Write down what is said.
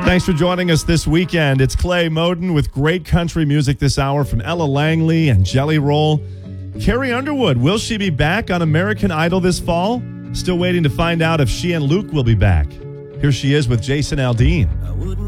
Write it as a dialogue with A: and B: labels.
A: Thanks for joining us this weekend. It's Clay Moden with great country music this hour from Ella Langley and Jelly Roll. Carrie Underwood, will she be back on American Idol this fall? Still waiting to find out if she and Luke will be back. Here she is with Jason Aldean.